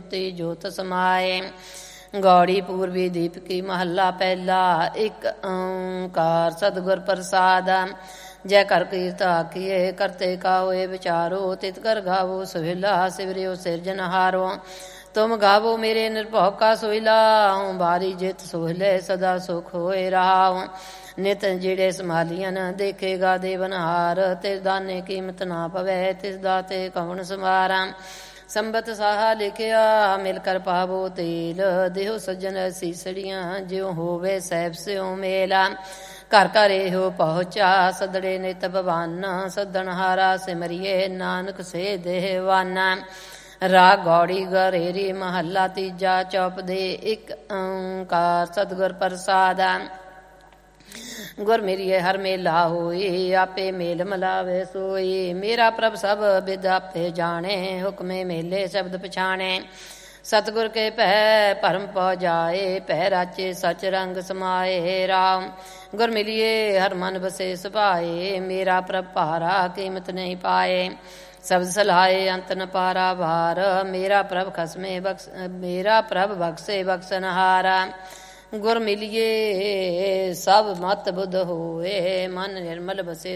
ਜੋਤੀ ਜੋਤ ਸਮਾਏ। ਗੌੜੀ ਪੂਰਬੀ ਦੀਪਕੀ ਮਹੱਲਾ ਪਹਿਲਾ। ਇੱਕ ਓਂਕਾਰ ਸਤਿਗੁਰ ਪ੍ਰਸਾਦ। ਜੈ ਕਰ ਕੀਰਤ ਆਖੀਏ ਕਰਤੇ ਕਾ ਹੋਏ ਵਿਚਾਰੋ। ਤਿਤ ਕਰ ਗਾਵੋ ਸੁਹਿਲਾ ਸਿਵਰਿਓ ਸਿਰਜਨਹਾਰੋ। ਤੁਮ ਗਾਵੋ ਮੇਰੇ ਨਿਰਭਉ ਕਾ ਸੋਹਿਲਾ। ਬਾਰੀ ਜਿਤ ਸੋਹਿਲੇ ਸਦਾ ਸੁਖ ਹੋਏ ਰਹਾਉ। ਨਿਤ ਜਿਹੜੇ ਸੰਭਾਲੀਆਂ ਦੇਖੇਗਾ ਦੇਵਨਹਾਰ। ਤਿਸ ਦਾਨੇ ਕੀਮਤ ਨਾ ਪਵੈ ਤਿਸ ਦਾਤੇ ਕਵਣ ਸਮਾਰਾ। ਸੰਬਤ ਸਾਹਾ ਲਿਖਿਆ ਮਿਲ ਕਰ ਪਾਵੋ ਤੇਲ। ਦੇਹੋ ਸੱਜਣ ਸੀਸੜੀਆਂ ਜਿਉ ਹੋਵੇ ਸਹਿਬ ਸਿਉ ਮੇਲਾ। ਘਰ ਘਰ ਇਹੋ ਪਹੁੰਚਾ ਸਦੜੇ ਨਿਤ ਭਵਾਨਾ। ਸੱਦਣਹਾਰਾ ਸਿਮਰਿਏ ਨਾਨਕ ਸੇ ਦੇਹਵਾਨਾ। ਰਾਗ ਗੌੜੀ ਗਰੇਰੀ ਮਹੱਲਾ ਤੀਜਾ। ਚੌਪ ਦੇ ਇੱਕ ਓਂਕਾਰ ਸਤਿਗੁਰ ਪ੍ਰਸਾਦ। ਗੁਰ ਮੇਰੀਏ ਹਰ ਮੇਲਾ ਹੋਈ ਆਪੇ ਮੇਲ ਮਲਾਵੇ ਸੋਈ। ਮੇਰਾ ਪ੍ਰਭ ਸਭ ਬਿਦ ਆਪੇ ਜਾਣੇ ਹੁਕਮੇ ਮੇਲੇ ਸ਼ਬਦ ਪਛਾਣੇ। ਸਤਿਗੁਰ ਕੇ ਭੈ ਭਰਮ ਪਹੁ ਜਾਏ ਭੈ ਰਾਚੇ ਸਚ ਰੰਗ ਸਮਾਏ। ਰਾਮ ਗੁਰ ਮਿਲੀਏ ਹਰ ਮਨ ਬਸੇ ਸੁਭਾਏ। ਮੇਰਾ ਪ੍ਰਭ ਭਾਰਾ ਕੀਮਤ ਨਹੀਂ ਪਾਏ ਸ਼ਬਦ ਸਲਾਏ ਅੰਤ ਨ ਪਾਰਾ ਭਾਰ। ਮੇਰਾ ਪ੍ਰਭ ਖਸਮੇ ਮੇਰਾ ਪ੍ਰਭ ਬਖਸ਼ੇ ਬਖਸ਼ਨਹਾਰਾ। ਗੁਰ ਮਿਲੀਏ ਸਭ ਮਤ ਬੁੱਧ ਹੋਏ ਮਨ ਨਿਰਮਲ ਬਸੇ